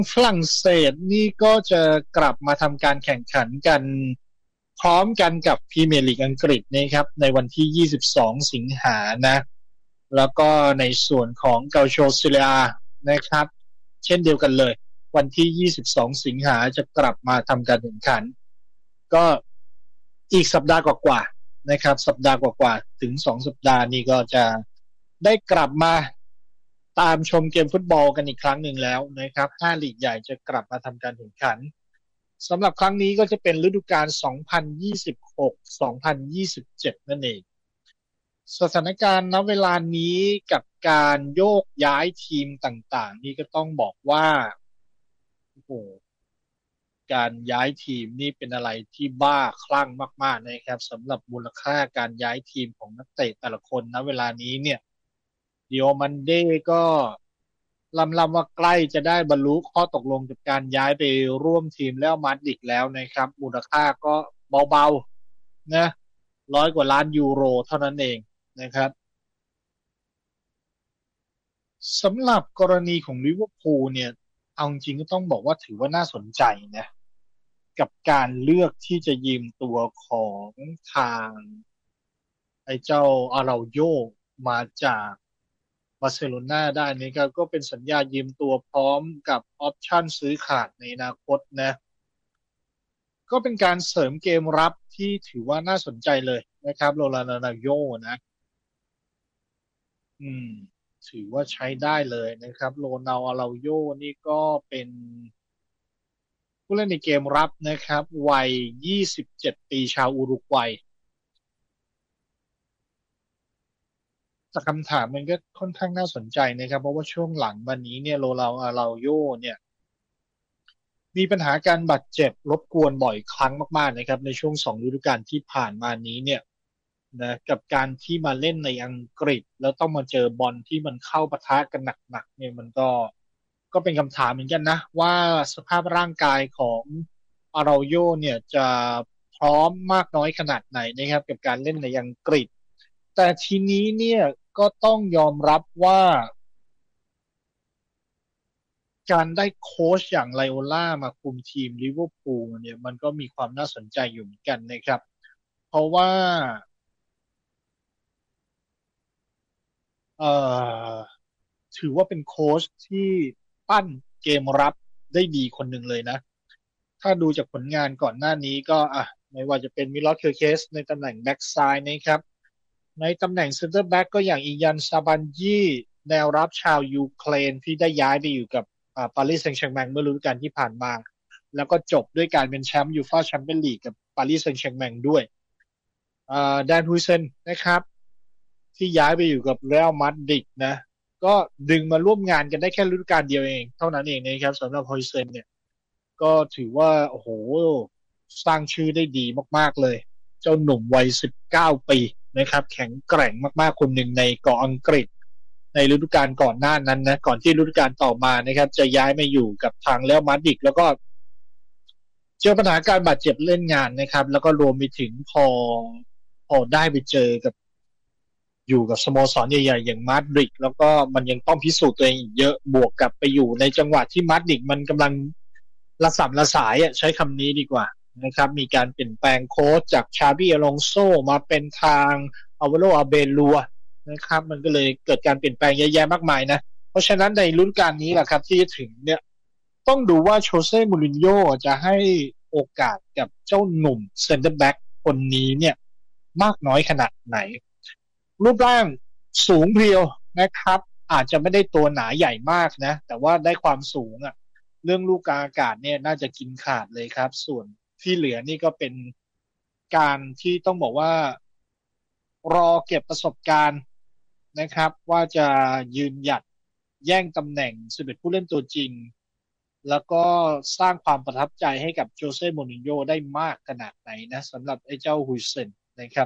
ฝรั่งเศสนี่ก็จะกลับมาทำการแข่งขันกันพร้อมกันกับพรีเมียร์ลีกอังกฤษนะครับในวันที่22สิงหานะแล้วก็ในส่วนของเกาโชซิเลียนะครับเช่นเดียวกันเลยวันที่22สิงหาจะกลับมาทำการแข่งขันก็อีกสัปดาห์กว่าๆนะครับสัปดาห์กว่าๆถึง2สัปดาห์นี้ก็จะได้กลับมาตามชมเกมฟุตบอลกันอีกครั้งหนึ่งแล้วนะครับ5ลีกใหญ่จะกลับมาทำการแข่งขันสำหรับครั้งนี้ก็จะเป็นฤดูกาล2026-2027นั่นเองสถานการณ์ณเวลานี้กับการโยกย้ายทีมต่างๆนี่ก็ต้องบอกว่าโอ้โหการย้ายทีมนี่เป็นอะไรที่บ้าคลั่งมากๆนะครับสำหรับมูลค่าการย้ายทีมของนักเตะแต่ละคนณเวลานี้เนี่ยดิโอมันเด้ก็ลำว่าใกล้จะได้บรรลุข้อตกลงกับการย้ายไปร่วมทีมแล้วมาดริดแล้วนะครับมูลค่าก็เบาๆนะ100 กว่าล้านยูโรเท่านั้นเองนะครับสำหรับกรณีของลิเวอร์พูลเนี่ยเอาจริงก็ต้องบอกว่าถือว่าน่าสนใจนะกับการเลือกที่จะยืมตัวของทางไอ้เจ้าอาราโยมาจากบาร์เซโลนาได้นะครับก็เป็นสัญญายืมตัวพร้อมกับออปชั่นซื้อขาดในอนาคตนะก็เป็นการเสริมเกมรับที่ถือว่าน่าสนใจเลยนะครับโรนัลโยนะอืมถือว่าใช้ได้เลยนะครับโรนัลอาราโยนี่ก็เป็นผู้เล่นในเกมรับนะครับวัย27ปีชาวอุรุกวัย แต่คำถามมันก็ค่อนข้างน่าสนใจนะครับเพราะว่าช่วงหลังมานี้เนี่ยโรนัลอาราโยเนี่ยมีปัญหาการบาดเจ็บรบกวนบ่อยครั้งมากๆนะครับในช่วง2 ฤดูกาลที่ผ่านมานี้เนี่ยนะกับการที่มาเล่นในอังกฤษแล้วต้องมาเจอบอลที่มันเข้าปะทะกันหนักๆเนี่ยมันก็เป็นคำถามเหมือนกันนะว่าสภาพร่างกายของอาราโยเนี่ยจะพร้อมมากน้อยขนาดไหนนะครับกับการเล่นในอังกฤษแต่ทีนี้เนี่ยก็ต้องยอมรับว่าการได้โค้ชอย่างไลโอล่ามาคุมทีมลิเวอร์พูลเนี่ยมันก็มีความน่าสนใจอยู่เหมือนกันนะครับเพราะว่าเอ่อถือว่าเป็นโค้ชที่ปั้นเกมรับได้ดีคนหนึ่งเลยนะถ้าดูจากผลงานก่อนหน้านี้ก็ไม่ว่าจะเป็นมิลอสเคอร์เคสในตำแหน่งแบ็กซ้ายนะครับในตำแหน่งเซนเตอร์แบ็กก็อย่างอียันซาบันยี่แนวรับชาวยูเครนที่ได้ย้ายไปอยู่กับปารีสแซงต์แชร์แมงเมื่อฤดูกาลที่ผ่านมาแล้วก็จบด้วยการเป็นแชมป์ยูฟ่าแชมเปี้ยนลีกกับปารีสแซงต์แชร์แมงด้วยแดนฮุยเซนนะครับที่ย้ายไปอยู่กับเรอัลมาดริดนะก็ดึงมาร่วมงานกันได้แค่ฤดูกาลเดียวเองเท่านั้นเองนะครับสำหรับฮุยเซนเนี่ยก็ถือว่าโอ้โหสร้างชื่อได้ดีมากๆเลยเจ้าหนุ่มวัย19 ปีนะครับแข็งแกร่งมากๆคนหนึ่งในเกาะอังกฤษในฤดูกาลก่อนหน้านั้นนะก่อนที่ฤดูกาลต่อมานะครับจะย้ายมาอยู่กับทางเรอัลมาดริดแล้วก็เจอปัญหาการบาดเจ็บเล่นงานนะครับแล้วก็รวมไปถึงพอได้ไปเจอกับอยู่กับสโมสรใหญ่ๆอย่างมาดริดแล้วก็มันยังต้องพิสูจน์ตัวเองอีกเยอะบวกกับไปอยู่ในจังหวะที่มาดริดมันกำลังระสำระสายใช้คำนี้ดีกว่านะครับมีการเปลี่ยนแปลงโค้ชจากชาบีอลองโซมาเป็นทางอาวาโลอาเบลัวนะครับมันก็เลยเกิดการเปลี่ยนแปลงเยอะแยะมากมายนะเพราะฉะนั้นในรุ่นการนี้แหละครับที่จะถึงเนี่ยต้องดูว่าโชเซ่มูรินโญ่จะให้โอกาสกับเจ้าหนุ่มเซนเตอร์แบ็กคนนี้เนี่ยมากน้อยขนาดไหนรูปร่างสูงเพรียวนะครับอาจจะไม่ได้ตัวหนาใหญ่มากนะแต่ว่าได้ความสูงเรื่องลูกกลางอากาศเนี่ยน่าจะกินขาดเลยครับส่วนที่เหลือนี่ก็เป็นการที่ต้องบอกว่ารอเก็บประสบการณ์นะครับว่าจะยืนหยัดแย่งตำแหน่ง11ผู้เล่นตัวจริงแล้วก็สร้างความประทับใจให้กับโจเซ่โมรินโญ่ได้มากขนาดไหนนะสำหรับไอ้เจ้าฮุยเซนนะครับ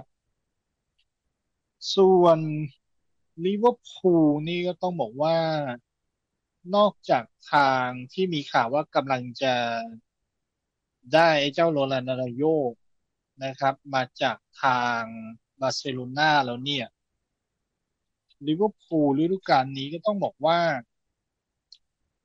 ส่วนลิเวอร์พูลนี่ก็ต้องบอกว่านอกจากทางที่มีข่าวว่ากำลังจะได้ไอ้เจ้าโรนัลโญนะครับมาจากทางบาร์เซโลนาแล้วเนี่ยลิเวอร์พูลฤดูกาลนี้ก็ต้องบอกว่า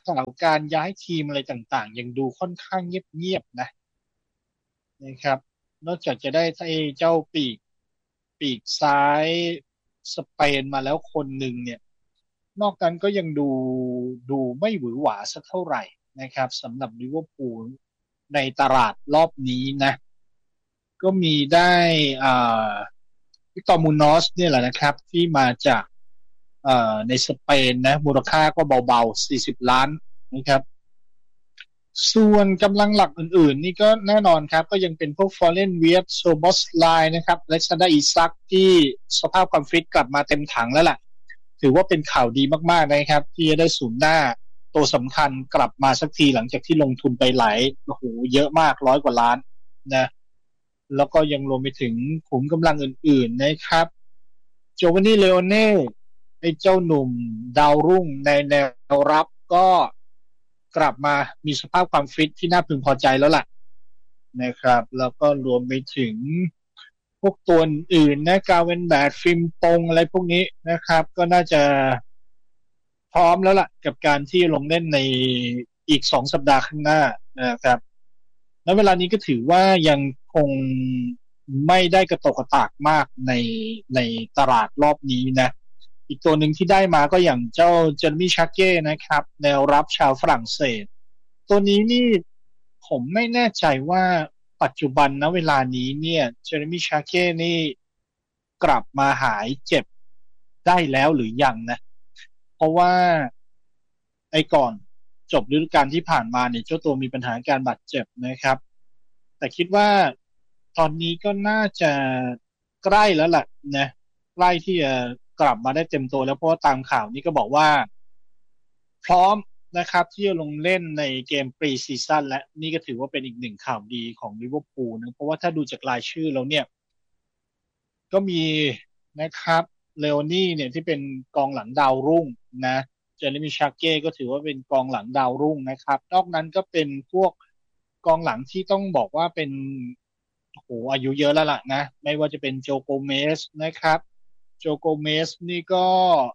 ข่าวการย้ายทีมอะไรต่างๆยังดูค่อนข้างเงียบๆนะครับนอกจากจะได้ไอ้เจ้าปีกซ้ายสเปนมาแล้วคนหนึ่งเนี่ยนอกนั้นก็ยังดูไม่หวือหวาสักเท่าไหร่นะครับสำหรับลิเวอร์พูลในตลาดรอบนี้นะก็มีได้อ่าวิกตอร์มูนอสเนี่ยแหละนะครับที่มาจากในสเปนนะมูลค่าก็เบาๆ40ล้านนะครับ ส่วนกำลังหลักอื่นๆนี่ก็แน่นอนครับก็ยังเป็นพวกฟอร์เรนเวียตโซบอสไลน์นะครับเล็กซานดร์อิซักที่สภาพความฟิตกลับมาเต็มถังแล้วล่ะถือว่าเป็นข่าวดีมากๆนะครับที่จะได้ศูนย์หน้าตัวสำคัญกลับมาสักทีหลังจากที่ลงทุนไปหลายโอ้โหเยอะมาก100 กว่าล้านนะแล้วก็ยังรวมไปถึงขุมกำลังอื่นๆนะครับโจวานนี่เลโอเน่ไอ้เจ้าหนุ่มดาวรุ่งในแนวรับก็ กลับมามีสภาพความฟิตที่น่าพึงพอใจแล้วล่ะนะครับแล้วก็รวมไปถึงพวกตัวอื่นนะกาเวนแบดฟิล์มตรงอะไรพวกนี้นะครับก็น่าจะพร้อมแล้วล่ะกับการที่ลงเล่นในอีก2 สัปดาห์ข้างหน้านะครับแล้วเวลานี้ก็ถือว่ายังคงไม่ได้กระตกกระตากมากในตลาดรอบนี้นะอีกตัวหนึ่งที่ได้มาก็อย่างเจ้าเจอร์มี่ชักเก้นะครับแนวรับชาวฝรั่งเศสตัวนี้นี่ผมไม่แน่ใจว่าปัจจุบันนะเวลานี้เนี่ยเจอร์มี่ชักเก้นี่กลับมาหายเจ็บได้แล้วหรือยังนะเพราะว่าไอ้ก่อนจบฤดูกาลที่ผ่านมาเนี่ยเจ้าตัวมีปัญหาการบาดเจ็บนะครับแต่คิดว่าตอนนี้ก็น่าจะใกล้แล้วแหละนะใกล้ที่จะกลับมาได้เต็มตัวแล้วเพราะว่าตามข่าวนี้ก็บอกว่าพร้อมนะครับที่จะลงเล่นในเกมปรีซีซั่นและนี่ก็ถือว่าเป็นอีกหนึ่งข่าวดีของลิเวอร์พูลนะเพราะว่าถ้าดูจากรายชื่อแล้วเนี่ยก็มีนะครับเลโอนี่เนี่ยที่เป็นกองหลังดาวรุ่งนะเจเรมีชาเก้ก็ถือว่าเป็นกองหลังดาวรุ่งนะครับนอกนั้นก็เป็นพวกกองหลังที่ต้องบอกว่าเป็นโอ้โหอายุเยอะแล้วล่ะนะไม่ว่าจะเป็นโจโกเมสนะครับโจโกเมสนี่ก็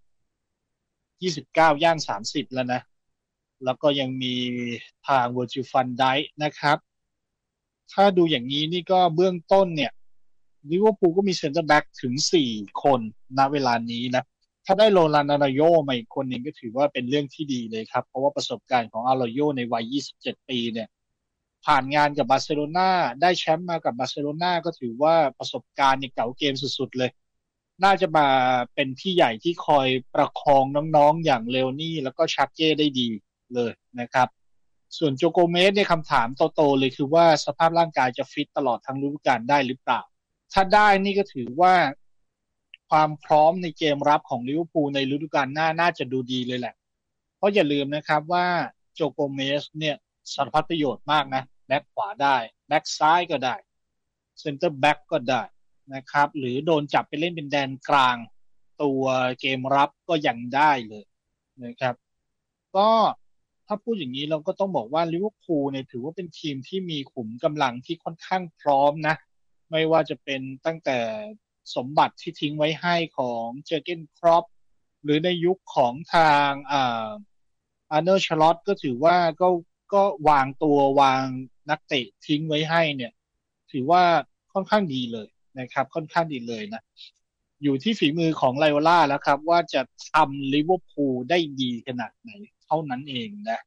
29ย่าง30แล้วนะแล้วก็ยังมีทางเวอร์จิลฟันไดนะครับถ้าดูอย่างนี้นี่ก็เบื้องต้นเนี่ยลิเวอร์พูลก็มีเซ็นเตอร์แบ็กถึง4 คนณเวลานี้นะถ้าได้โรลันอาราโยมาอีกคนหนึ่งก็ถือว่าเป็นเรื่องที่ดีเลยครับเพราะว่าประสบการณ์ของอาราโยในวัย27ปีเนี่ยผ่านงานกับบาร์เซโลนาได้แชมป์มากับบาร์เซโลนาก็ถือว่าประสบการณ์ในเก่าเกมสุดๆเลยน่าจะมาเป็นพี่ใหญ่ที่คอยประคองน้องๆอย่างเลโอนี่แล้วก็ชักเก้ได้ดีเลยนะครับส่วนโจโกเมสเนี่ยคำถามโตๆเลยคือว่าสภาพร่างกายจะฟิตตลอดทั้งฤดูกาลได้หรือเปล่าถ้าได้นี่ก็ถือว่าความพร้อมในเกมรับของลิเวอร์พูลในฤดูกาลหน้าน่าจะดูดีเลยแหละเพราะอย่าลืมนะครับว่าโจโกเมสเนี่ยสารพัดประโยชน์มากนะแบ็คขวาได้แบ็คซ้ายก็ได้เซนเตอร์แบ็กก็ได้นะครับหรือโดนจับไปเล่นเป็นแดนกลางตัวเกมรับก็ยังได้เลยนะครับก็ถ้าพูดอย่างนี้เราก็ต้องบอกว่าลิเวอร์พูลเนี่ยถือว่าเป็นทีมที่มีขุมกำลังที่ค่อนข้างพร้อมนะไม่ว่าจะเป็นตั้งแต่สมบัติที่ทิ้งไว้ให้ของเจอร์เกนครอปหรือในยุคของทางอาร์เนอร์ชลอตก็ถือว่าก็วางตัววางนักเตะทิ้งไว้ให้เนี่ยถือว่าค่อนข้างดีเลยนะครับค่อนข้างดีเลยนะอยู่ที่ฝีมือของไลโอล่าแล้วครับว่าจะทำลิเวอร์พูลได้ดีขนาดไหนเท่านั้นเองนะ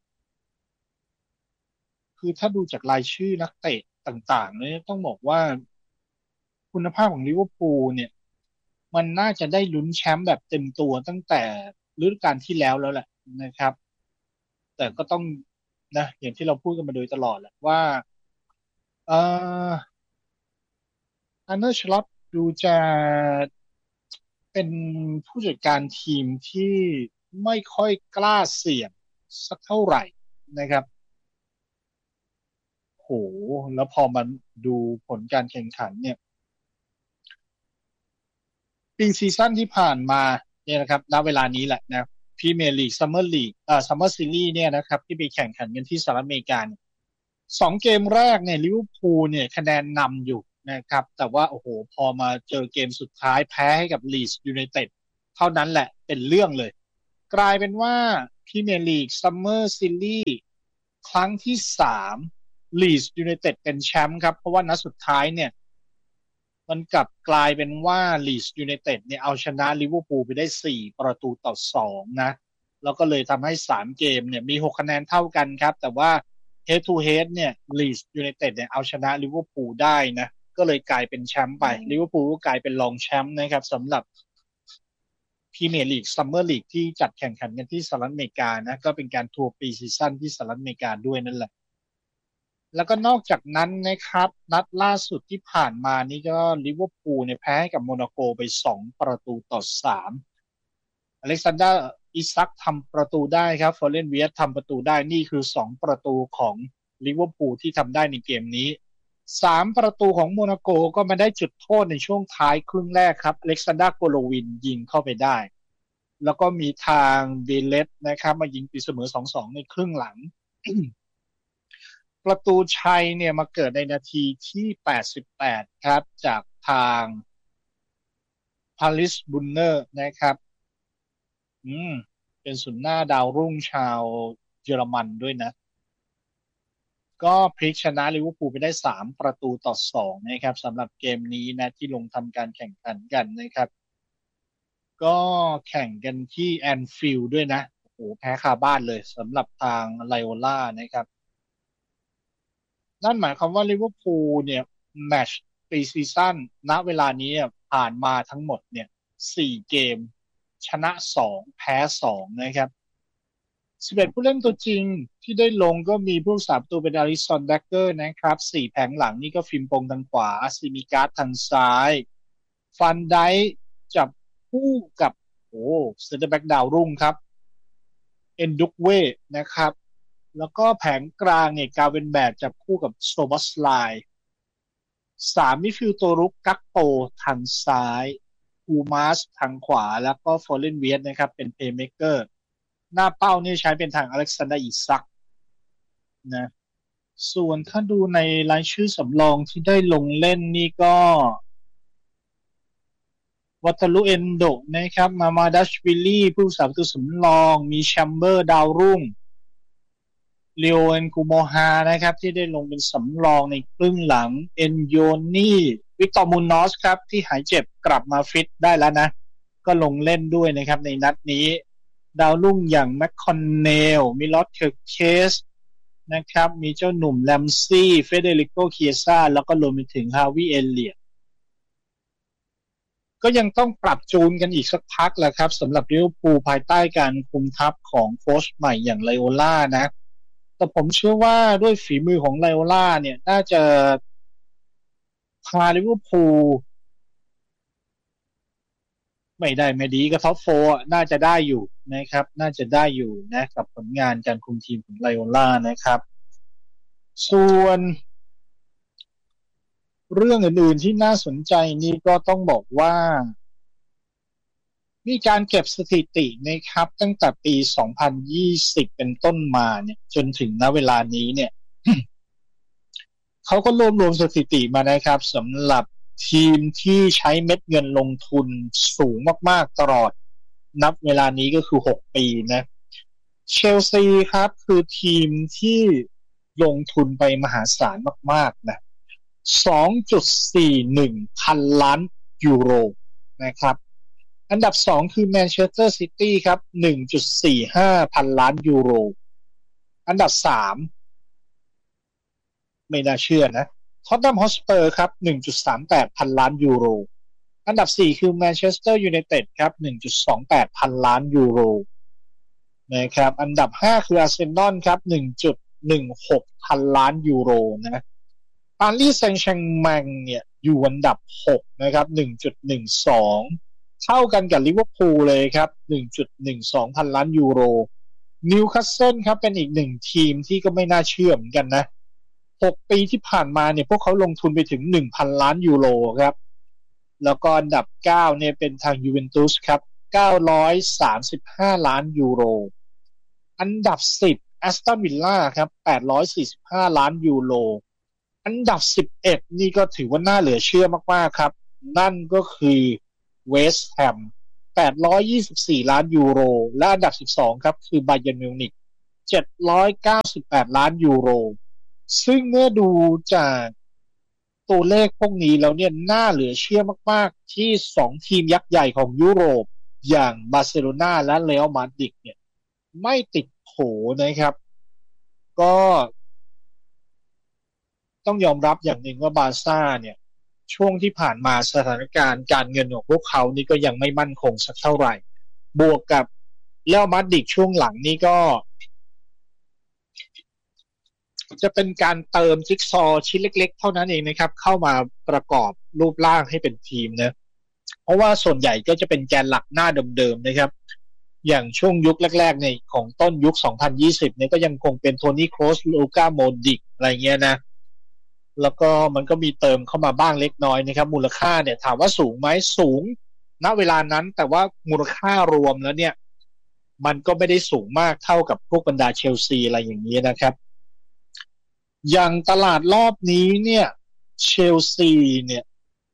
คือถ้าดูจากรายชื่อนักเตะต่างๆเนี่ยต้องบอกว่าคุณภาพของลิเวอร์พูลเนี่ยมันน่าจะได้ลุ้นแชมป์แบบเต็มตัวตั้งแต่ฤดูกาลที่แล้วแหละนะครับแต่ก็ต้องนะอย่างที่เราพูดกันมาโดยตลอดแหละว่าเอ่ออันเดอร์ชลอตดูจะเป็นผู้จัดการทีมที่ไม่ค่อยกล้าเสี่ยงสักเท่าไหร่นะครับโหแล้วพอมันดูผลการแข่งขันเนี่ย ปีซีซั่นที่ผ่านมาเนี่ยนะครับณเวลานี้แหละนะพรีเมียร์ลีกซัมเมอร์ลีกซัมเมอร์ซีรีส์เนี่ยนะครับที่ไปแข่งขันกันที่สหรัฐอเมริกาเนี่ย2 เกมแรกเนี่ยลิเวอร์พูลเนี่ยคะแนนนำอยู่นะครับแต่ว่าโอ้โหพอมาเจอเกมสุดท้ายแพ้ให้กับลีดส์ยูไนเต็ดเท่านั้นแหละเป็นเรื่องเลยกลายเป็นว่าพรีเมียร์ลีกซัมเมอร์ซีรีส์ครั้งที่3ลีดส์ยูไนเต็ดเป็นแชมป์ครับเพราะว่านัดสุดท้ายเนี่ยมันกลับกลายเป็นว่าลีดส์ยูไนเต็ดเนี่ยเอาชนะลิเวอร์พูลไปได้4-2นะแล้วก็เลยทำให้3เกมเนี่ยมี6คะแนนเท่ากันครับแต่ว่า head to head เนี่ยลีดส์ยูไนเต็ดเนี่ยเอาชนะลิเวอร์พูลได้นะก็เลยกลายเป็นแชมป์ไปลิเวอร์พูลก็กลายเป็นรองแชมป์นะครับสำหรับพรีเมียร์ลีกซัมเมอร์ลีกที่จัดแข่งขันกันที่สหรัฐอเมริกานะก็เป็นการทัวร์ปีซีซั่นที่สหรัฐอเมริกาด้วยนั่นแหละแล้วก็นอกจากนั้นนะครับนัดล่าสุดที่ผ่านมานี่ก็ลิเวอร์พูลเนี่ยแพ้ให้กับโมนาโกไป2-3อเล็กซานดราอิซักทำประตูได้ครับฟอเรนเวียสทำประตูได้นี่คือ2ประตูของลิเวอร์พูลที่ทำได้ในเกมนี้3ประตูของโมนาโกก็มาได้จุดโทษในช่วงท้ายครึ่งแรกครับอเล็กซานดราโกโลวินยิงเข้าไปได้แล้วก็มีทางเวเลสนะครับมายิงตีเสมอ 2-2 ในครึ่งหลัง ประตูชัยเนี่ยมาเกิดในนาทีที่88ครับจากทางพาริสบุนเนอร์นะครับเป็นศูนย์หน้าดาวรุ่งชาวเยอรมันด้วยนะก็พลิกชนะลิเวอร์พูลไปได้3-2นะครับสำหรับเกมนี้นะที่ลงทำการแข่งขันกันนะครับก็แข่งกันที่แอนฟิลด์ด้วยนะโอ้โหแพ้คาบ้านเลยสำหรับทางไลโอล่านะครับนั่นหมายความว่าลิเวอร์พูลเนี่ยแมตช์ปรีซีซั่นณเวลานี้ผ่านมาทั้งหมดเนี่ย4เกมชนะ2แพ้2นะครับ11ผู้เล่นตัวจริงที่ได้ลงก็มีผู้รักษาประตูเป็นอาริสันแดกเกอร์นะครับ4แผงหลังนี่ก็ฟิมปงทางขวาซิมิการ์ดทางซ้ายฟันไดจับคู่กับเซนเตอร์แบ็กดาวรุ่งครับเอนดุกเวนะครับแล้วก็แผงกลางเนี่ยกาเวนแบกจับคู่กับโซบอสไล3มิดฟิลด์ตัวรุกกักโปทางซ้ายอูมาสทางขวาแล้วก็ฟอเรนเวียสนะครับเป็นเพลย์เมคเกอร์หน้าเป้านี่ใช้เป็นทางอเล็กซานดราอิซักนะส่วนถ้าดูในรายชื่อสำรองที่ได้ลงเล่นนี่ก็วัตลุเอนโดนะครับมาดัชวิลลี่ผู้รักษาประตูสำรองมีแชมเบอร์ดาวรุ่งเลโอเอนกูโมฮานะครับที่ได้ลงเป็นสำรองในครึ่งหลังเอนโยนี่วิกตอร์มูนอสครับที่หายเจ็บกลับมาฟิตได้แล้วนะก็ลงเล่นด้วยนะครับในนัดนี้ดาวรุ่งอย่างแมคคอนเนลมิลอสเคอร์เคสนะครับมีเจ้าหนุ่มแลมซี่เฟเดริโกเคียซ่าแล้วก็รวมไปถึงฮาวิเอเลียตก็ยังต้องปรับจูนกันอีกสักพักแหละครับสำหรับลิเวอร์พูลภายใต้การคุมทัพของโค้ชใหม่อย่างไลโอล่านะแต่ผมเชื่อว่าด้วยฝีมือของไลโอล่าเนี่ยน่าจะพาลิเวอร์พูลไม่ดีกับท็อปโฟร์น่าจะได้อยู่นะครับน่าจะได้อยู่นะกับผลงานการคุมทีมของไลโอล่านะครับส่วนเรื่องอื่นๆที่น่าสนใจนี่ก็ต้องบอกว่ามีการเก็บสถิตินะครับตั้งแต่ปี2020เป็นต้นมาเนี่ยจนถึงณเวลานี้เนี่ย เขาก็รวมสถิติมานะครับสำหรับทีมที่ใช้เม็ดเงินลงทุนสูงมากๆตลอดนับเวลานี้ก็คือ6ปีนะเชลซีครับคือทีมที่ลงทุนไปมหาศาลมากๆนะ 2.41 พันล้านยูโรนะครับอันดับ2คือแมนเชสเตอร์ซิตี้ครับ 1.45 พันล้านยูโรอันดับ3ไม่น่าเชื่อนะท็อตแนมฮอตสเปอร์ครับ 1.38 พันล้านยูโรอันดับ4คือแมนเชสเตอร์ยูไนเต็ดครับ 1.28 พันล้านยูโรนะครับอันดับ5คืออาร์เซนอลครับ 1.16 พันล้านยูโรนะปารีสแซงต์แชร์แมงเนี่ยอยู่อันดับ6นะครับ 1.12 เท่ากันกับลิเวอร์พูลเลยครับ 1.12 พันล้านยูโรนิวคาสเซิลครับเป็นอีกหนึ่งทีมที่ก็ไม่น่าเชื่อเหมือนกันนะ6ปีที่ผ่านมาเนี่ยพวกเขาลงทุนไปถึง 1,000 ล้านยูโรครับแล้วก็อันดับ9เนี่ยเป็นทางยูเวนตุสครับ935ล้านยูโรอันดับ10แอสตันวิลล่าครับ845ล้านยูโรอันดับ11นี่ก็ถือว่าน่าเหลือเชื่อมากๆครับนั่นก็คือเวสต์แฮม 824ล้านยูโรและอันดับ12ครับคือบาเยิร์นมิวนิก798ล้านยูโรซึ่งเมื่อดูจากตัวเลขพวกนี้แล้วเนี่ยน่าเหลือเชื่อมากๆที่2ทีมยักษ์ใหญ่ของยุโรปอย่างบาร์เซโลนาและเรอัลมาดริดเนี่ยไม่ติดโผนะครับก็ต้องยอมรับอย่างหนึ่งว่าบาร์ซ่าเนี่ยช่วงที่ผ่านมาสถานการณ์การเงินของพวกเขานี่ก็ยังไม่มั่นคงสักเท่าไหร่บวกกับเรอัลมาดริดช่วงหลังนี่ก็จะเป็นการเติมจิ๊กซอว์ชิ้นเล็กๆเท่านั้นเองนะครับเข้ามาประกอบรูปร่างให้เป็นทีมนะเพราะว่าส่วนใหญ่ก็จะเป็นแกนหลักหน้าเดิมๆนะครับอย่างช่วงยุคแรกๆในของต้นยุค2020เนี่ยก็ยังคงเป็นโทนี่โครสลูก้าโมดริกอะไรเงี้ยนะแล้วก็มันก็มีเติมเข้ามาบ้างเล็กน้อยนะครับมูลค่าเนี่ยถามว่าสูงไหมสูงณเวลานั้นแต่ว่ามูลค่ารวมแล้วเนี่ยมันก็ไม่ได้สูงมากเท่ากับพวกบรรดาเชลซีอะไรอย่างนี้นะครับอย่างตลาดรอบนี้เนี่ยเชลซีเนี่ย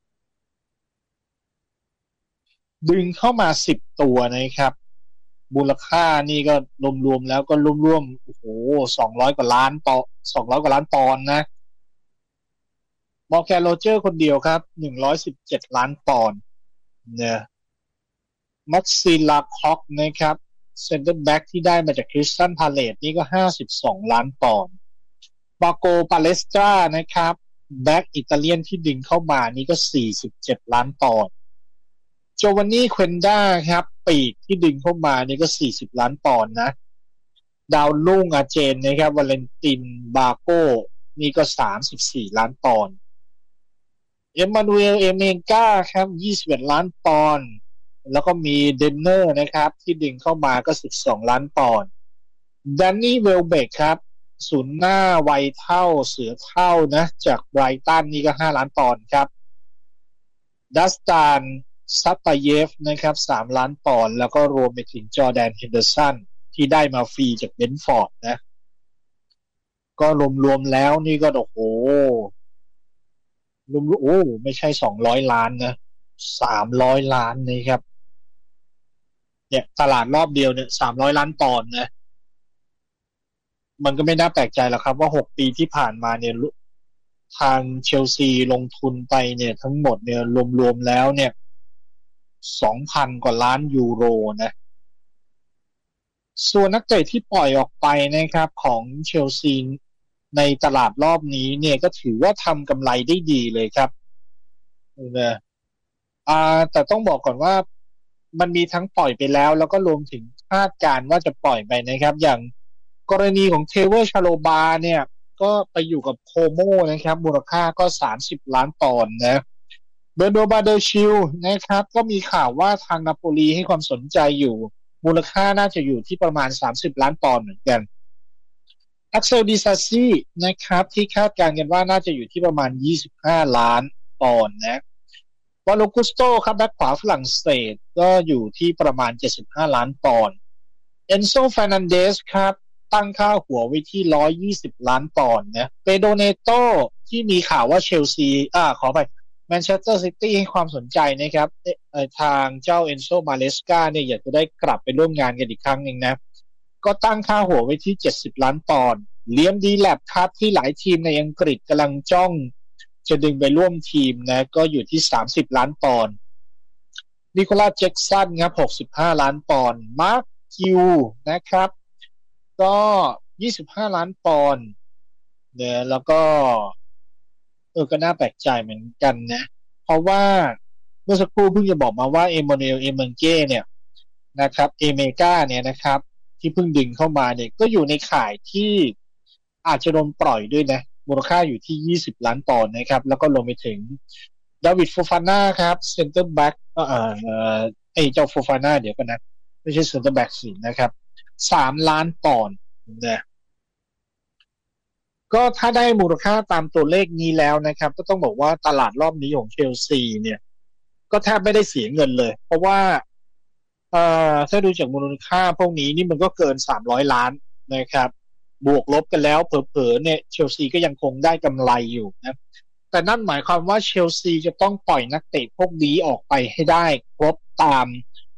ดึงเข้ามา10ตัวนะครับมูลค่านี่ก็รวมๆแล้วก็รวมๆโอ้โห200 กว่าล้านต่อ200 กว่าล้านปอนด์นะมอร์แกนโรเจอร์คนเดียวครับ117ล้านปอนด์เนี่ยแม็กซิลาค็อกนะครับเซนเตอร์แบ็กที่ได้มาจากคริสตัลพาเลซนี่ก็52ล้านปอนด์บาโกปาเลสตรานะครับแบ็กอิตาเลียนที่ดึงเข้ามานี่ก็47ล้านปอนด์โจวานนี่เควนด้าครับปีกที่ดึงเข้ามานี่ก็40ล้านปอนด์นะดาวรุ่งอาเจนนะครับวาเลนตินบาโกนี่ก็34ล้านปอนด์เอ็มมานูเอลเอเมกาครับ21ล้านปอนด์แล้วก็มีเดนเนอร์นะครับที่ดึงเข้ามาก็12ล้านปอนด์แดนนี่เวลเบกครับศูนย์หน้าวัยเท่าเสือเท่านะจากไบรตันนี่ก็5ล้านปอนด์ครับดัสตานซัตตาเยฟนะครับ3ล้านปอนด์แล้วก็รวมไปถึงจอร์แดนเฮนเดอร์สันที่ได้มาฟรีจากเบนฟอร์ดนะก็รวมๆแล้วนี่ก็โอ้โหรวมโอ้ไม่ใช่200ล้านนะ300ล้านนะครับเนี่ยตลาดรอบเดียวเนี่ย300ล้านปอนด์นะมันก็ไม่น่าแปลกใจหรอกครับว่า6ปีที่ผ่านมาเนี่ยทางเชลซีลงทุนไปเนี่ยทั้งหมดเนี่ยรวมๆแล้วเนี่ย 2,000 กว่าล้านยูโรนะส่วนนักเตะที่ปล่อยออกไปนะครับของเชลซีในตลาดรอบนี้เนี่ยก็ถือว่าทำกำไรได้ดีเลยครับนะแต่ต้องบอกก่อนว่ามันมีทั้งปล่อยไปแล้วก็รวมถึงคาดการณ์ว่าจะปล่อยไปนะครับอย่างกรณีของเทเวอร์ชาโลบาเนี่ยก็ไปอยู่กับโคโมนะครับมูลค่าก็30ล้านปอนด์นะเบอร์โนบาเดชิลนะครับก็มีข่าวว่าทางนาโปลีให้ความสนใจอยู่มูลค่าน่าจะอยู่ที่ประมาณ30ล้านปอนด์เหมือนกันอักเซลดิซาซีนะครับที่คาดการณ์กันว่าน่าจะอยู่ที่ประมาณ25ล้านปอนด์นะวาโลกุสโตครับแบ็คขวาฝรั่งเศสก็อยู่ที่ประมาณ75ล้านปอนด์เอนโซฟานันเดสครับตั้งค่าหัวไว้ที่120ล้านปอนด์นะเปโดเนโตที่มีข่าวว่าเชลซีขอไปแมนเชสเตอร์ซิตี้ให้ความสนใจนะครับทางเจ้าเอนโซมาเลสกาเนี่ยอยากจะได้กลับไปร่วมงานกันอีกครั้งนึงนะก็ตั้งค่าหัวไว้ที่70ล้านปอนด์เลียมดีแลบครับที่หลายทีมในอังกฤษกำลังจ้องจะดึงไปร่วมทีมนะก็อยู่ที่30ล้านปอนด์นิโคลัสแจ็กสันครับ65ล้านปอนด์มาร์คคิวนะครับก็25ล้านปอนด์เนี่ยแล้วก็ก็น่าแปลกใจเหมือนกันนะเพราะว่าเมื่อสักครู่เพิ่งจะบอกมาว่าเอโมเนลเอเมนเก้เนี่ยนะครับเอเมกาเนี่ยนะครับที่เพิ่งดึงเข้ามาเนี่ยก็อยู่ในข่ายที่อาจจะโดนปล่อยด้วยนะมูลค่าอยู่ที่20ล้านปอนด์นะครับแล้วก็รวมไปถึงดาวิดโฟฟาน่าครับเซนเตอร์แบ็กเจ้าโฟฟาน่าเดี๋ยวกันนะไม่ใช่เซนเตอร์แบ็กสินะครับ3ล้านปอนด์นะก็ถ้าได้มูลค่าตามตัวเลขนี้แล้วนะครับก็ต้องบอกว่าตลาดรอบนี้ของเชลซีเนี่ยก็แทบไม่ได้เสียเงินเลยเพราะว่าถ้าดูจากมูลค่าพวกนี้นี่มันก็เกิน300ล้านนะครับบวกลบกันแล้วเผลอๆเนี่ยเชลซีก็ยังคงได้กำไรอยู่นะแต่นั่นหมายความว่าเชลซีจะต้องปล่อยนักเตะพวกนี้ออกไปให้ได้ครบตาม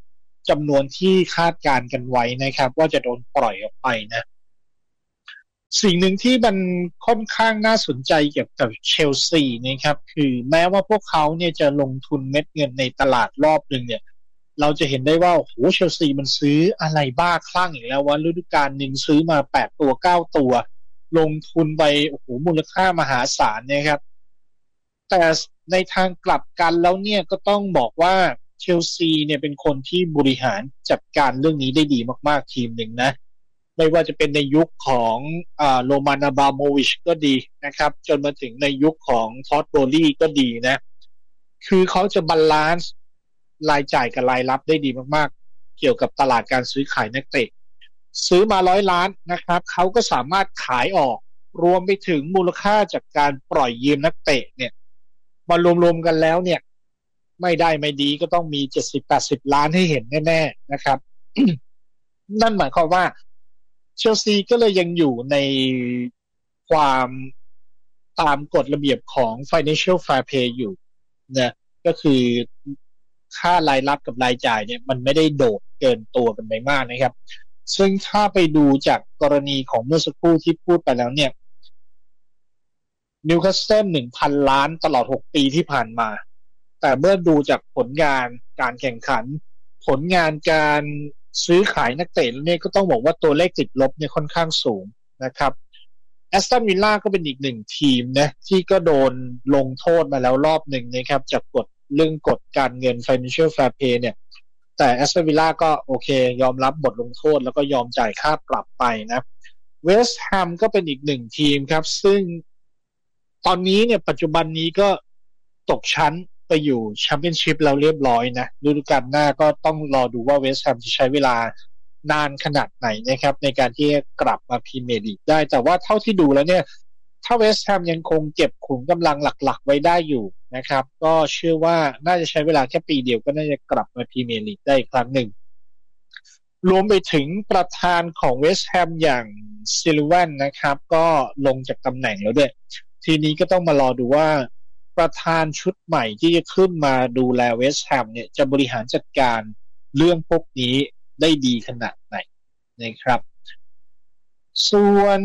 จำนวนที่คาดการณ์กันไว้นะครับว่าจะโดนปล่อยออกไปนะสิ่งหนึ่งที่มันค่อนข้างน่าสนใจเกี่ยวกับเชลซีนะครับคือแม้ว่าพวกเขาเนี่ยจะลงทุนเม็ดเงินในตลาดรอบหนึ่งเนี่ยเราจะเห็นได้ว่าโอ้โหเชลซีมันซื้ออะไรบ้าคลั่งอีกแล้วว่าฤดูกาลหนึ่งซื้อมา8 ตัว9 ตัวลงทุนไปโอ้โหมูลค่ามหาศาลนะครับแต่ในทางกลับกันแล้วเนี่ยก็ต้องบอกว่าเชลซีเนี่ยเป็นคนที่บริหารจัดการเรื่องนี้ได้ดีมากๆทีมหนึ่งนะไม่ว่าจะเป็นในยุคของโรมานอาบราโมวิชก็ดีนะครับจนมาถึงในยุคของท็อดโบลี่ก็ดีนะคือเขาจะบาลานซ์รายจ่ายกับรายรับได้ดีมากๆเกี่ยวกับตลาดการซื้อขายนักเตะซื้อมา100 ล้านนะครับเขาก็สามารถขายออกรวมไปถึงมูลค่าจากการปล่อยยืมนักเตะเนี่ยมารวมๆกันแล้วเนี่ยไม่ได้ไม่ดีก็ต้องมี70-80 ล้านให้เห็นแน่ๆนะครับ นั่นหมายความว่าเชลซีก็เลยยังอยู่ในความตามกฎระเบียบของ Financial Fair Play อยู่นะก็คือค่ารายรับกับรายจ่ายเนี่ยมันไม่ได้โดดเกินตัวกันไปมากนะครับซึ่งถ้าไปดูจากกรณีของเมื่อสักครู่ที่พูดไปแล้วเนี่ยนิวคาสเซิล 1,000 ล้านตลอด6 ปีที่ผ่านมาแต่เมื่อดูจากผลงานการแข่งขันผลงานการซื้อขายนักเตะเนี่ยก็ต้องบอกว่าตัวเลขติดลบเนี่ยค่อนข้างสูงนะครับแอสตันวิลล่าก็เป็นอีกหนึ่งทีมนะที่ก็โดนลงโทษมาแล้วรอบหนึ่งนะครับจากกฎเรื่องกฎการเงิน Financial Fair Play เนี่ยแต่แอสตันวิลล่าก็โอเคยอมรับบทลงโทษแล้วก็ยอมจ่ายค่าปรับไปนะเวสต์แฮมก็เป็นอีกหนึ่งทีมครับซึ่งตอนนี้เนี่ยปัจจุบันนี้ก็ตกชั้นไปอยู่แชมเปี้ยนชิพแล้วเรียบร้อยนะฤดูกาลหน้าก็ต้องรอดูว่าเวสต์แฮมจะใช้เวลานานขนาดไหนนะครับในการที่จะกลับมาพรีเมียร์ลีกได้แต่ว่าเท่าที่ดูแล้วเนี่ยถ้าเวสต์แฮมยังคงเก็บขุมกำลังหลักๆไว้ได้อยู่นะครับก็เชื่อว่าน่าจะใช้เวลาแค่ปีเดียวก็น่าจะกลับมาพรีเมียร์ลีกได้อีกครั้งหนึ่งรวมไปถึงประธานของเวสต์แฮมอย่างซิลแวนนะครับก็ลงจากตำแหน่งแล้วด้วยทีนี้ก็ต้องมารอดูว่าประธานชุดใหม่ที่จะขึ้นมาดูแลเวสต์แฮมเนี่ยจะบริหารจัดการเรื่องพวกนี้ได้ดีขนาดไหนนะครับส่วน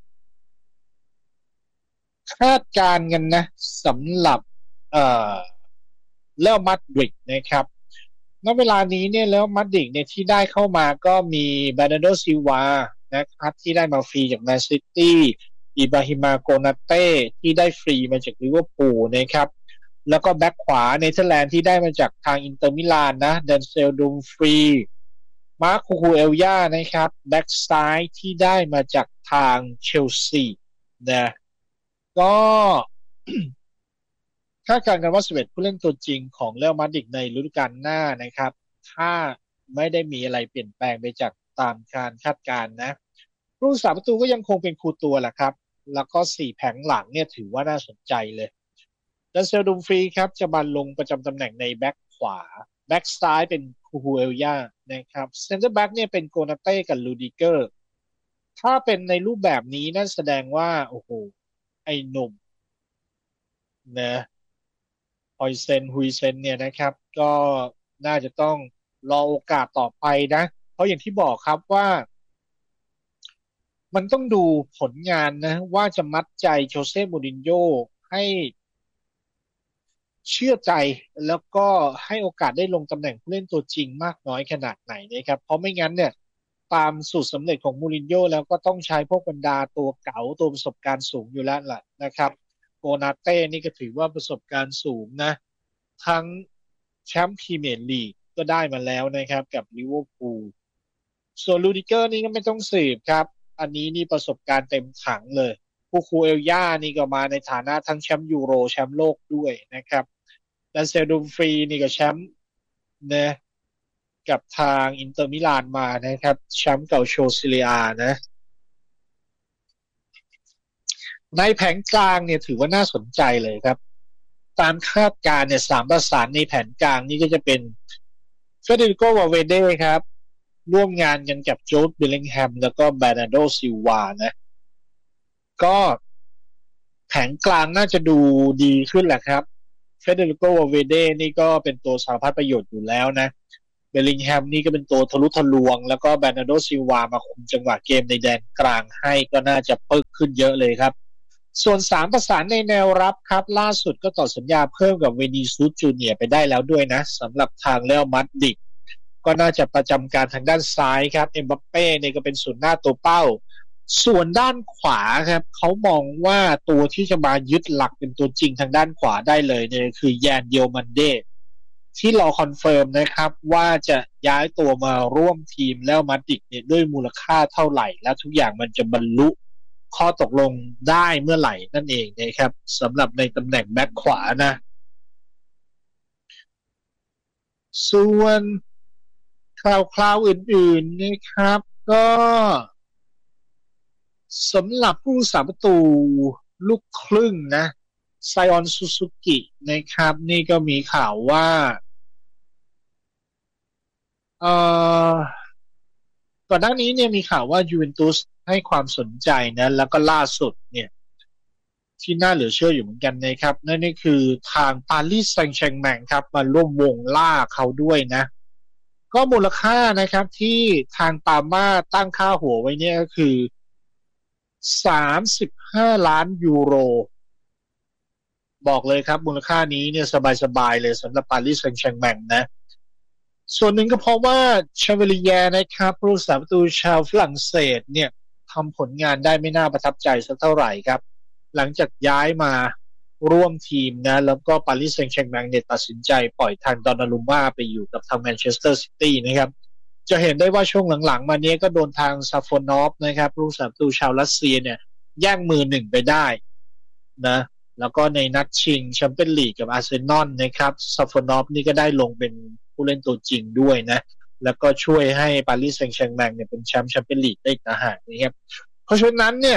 คาดการณ์กันนะสำหรับเอ่อเรอัลมาดริดนะครับณเวลานี้เนี่ยแล้วมาดริดเนี่ยที่ได้เข้ามาก็มีบาร์นาร์โดซิลวานะครับที่ได้มาฟรีจากแมนซิตี้อิบราฮิมาโกนาเต้ที่ได้ฟรีมาจากลิเวอร์พูลนะครับแล้วก็แบ็คขวาเนเธอร์แลนด์ที่ได้มาจากทางอินเตอร์มิลานนะเดนเซลดูมฟรีมาร์คคูเอลย่านะครับแบ็คซ้ายที่ได้มาจากทางเชลซีนะก็คาดการณ์กันว่า11ผู้เล่นตัวจริงของเรอัลมาดริดในฤดูกาลหน้านะครับถ้าไม่ได้มีอะไรเปลี่ยนแปลงไปจากตามการคาดการณ์นะผู้รักษาประตูก็ยังคงเป็นคูตัวแหละครับแล้วก็4 แผงหลังเนี่ยถือว่าน่าสนใจเลยดันเซลดุมฟรีครับจะมาลงประจำตำแหน่งในแบ็คขวาแบ็คซ้ายเป็นคูเอลย่านะครับเซนเตอร์แบ็คเนี่ยเป็นโกนาเต้กับลูดิเกอร์ถ้าเป็นในรูปแบบนี้นั่นแสดงว่าโอ้โหไอ้หนุ่มนะฮุยเซนเนี่ยนะครับก็น่าจะต้องรอโอกาสต่อไปนะเพราะอย่างที่บอกครับว่ามันต้องดูผลงานนะว่าจะมัดใจโจเซ่มูรินโญ่ให้เชื่อใจแล้วก็ให้โอกาสได้ลงตำแหน่งผู้เล่นตัวจริงมากน้อยขนาดไหนนะครับเพราะไม่งั้นเนี่ยตามสูตรสำเร็จของมูรินโญ่แล้วก็ต้องใช้พวกบรรดาตัวเก๋าตัวประสบการณ์สูงอยู่แล้วล่ะนะครับโกนาเต้นี่ก็ถือว่าประสบการณ์สูงนะทั้งแชมป์พรีเมียร์ลีกก็ได้มาแล้วนะครับกับลิเวอร์พูลส่วนลูดิเกอร์นี่ก็ไม่ต้องสืบครับอันนี้นี่ประสบการณ์เต็มถังเลยคูเอลย่านี่ก็มาในฐานะทั้งแชมป์ยูโรแชมป์โลกด้วยนะครับดันเซลดูมฟรีนี่ก็แชมป์นะกับทางอินเตอร์มิลานมานะครับแชมป์เก่าโชซิเลียนะในแผงกลางเนี่ยถือว่าน่าสนใจเลยครับตามคาดการณ์เนี่ย3 ประสานในแผนกลางนี่ก็จะเป็นเฟเดริโกวาเวเด้ครับร่วมงานกันกับโจ๊ดเบลลิงแฮมแล้วก็แบรนาร์โดซิลวานะก็แผงกลางน่าจะดูดีขึ้นแหละครับเฟเดริโกวาเวเด้นี่ก็เป็นตัวสารพัดประโยชน์อยู่แล้วนะเบลลิงแฮมนี่ก็เป็นตัวทะลุทะลวงแล้วก็แบรนาร์โดซิลวามาคุมจังหวะเกมในแดนกลางให้ก็น่าจะปึ๊กขึ้นเยอะเลยครับส่วน3ประสานในแนวรับครับล่าสุดก็ต่อสัญญาเพิ่มกับวินีซูสจูเนียร์ไปได้แล้วด้วยนะสำหรับทางเรอัลมาดริดก็น่าจะประจำการทางด้านซ้ายครับเอ็มบัปเป้เนี่ยก็เป็นศูนย์หน้าตัวเป้าส่วนด้านขวาครับเขามองว่าตัวที่จะมายึดหลักเป็นตัวจริงทางด้านขวาได้เลยเนี่ยคือแยนเดียวมันเดที่รอคอนเฟิร์มนะครับว่าจะย้ายตัวมาร่วมทีมแล้วมาดริดเนี่ยด้วยมูลค่าเท่าไหร่และทุกอย่างมันจะบรรลุข้อตกลงได้เมื่อไหร่นั่นเองนะครับสำหรับในตำแหน่งแบ็คขวานะส่วนข่าวอื่นๆนะครับก็สำหรับผู้รักษาประตูลูกครึ่งนะไซออนซูซูกินะครับนี่ก็มีข่าวว่าเอ่อก่อนหน้านี้เนี่ยมีข่าวว่ายูเวนตุสให้ความสนใจนะแล้วก็ล่าสุดเนี่ยที่น่าเหลือเชื่ออยู่เหมือนกันนะครับนั่นก็คือทางปารีสแซงต์แชร์แมงครับมาร่วมวงล่าเขาด้วยนะก็มูลค่านะครับที่ทางปาร์ม่าตั้งค่าหัวไว้เนี่ยก็คือ35ล้านยูโรบอกเลยครับมูลค่านี้เนี่ยสบายๆเลยสำหรับปารีสแซงต์แชร์แมงนะส่วนหนึ่งก็เพราะว่าชาเวลิเยร์นะครับผู้รักษาประตูชาวฝรั่งเศสเนี่ยทำผลงานได้ไม่น่าประทับใจสักเท่าไหร่ครับหลังจากย้ายมาร่วมทีมนะแล้วก็ปารีสแซงต์แชร์แมงเนี่ยตัดสินใจปล่อยทางดอนนารุม่าไปอยู่กับทางแมนเชสเตอร์ซิตี้นะครับจะเห็นได้ว่าช่วงหลังๆมานี้ก็โดนทางซาฟอนอฟนะครับผู้รักษาประตูชาวรัสเซียเนี่ยแย่งมือหนึ่งไปได้นะแล้วก็ในนัดชิงแชมเปี้ยนลีกกับอาร์เซนอลนะครับซาฟอนอฟนี่ก็ได้ลงเป็นผู้เล่นตัวจริงด้วยนะแล้วก็ช่วยให้ปารีสแซงต์แชร์แมงเนี่ยเป็นแชมป์แชมเปี้ยนลีกได้อีกต่างหากนะครับเพราะฉะนั้นเนี่ย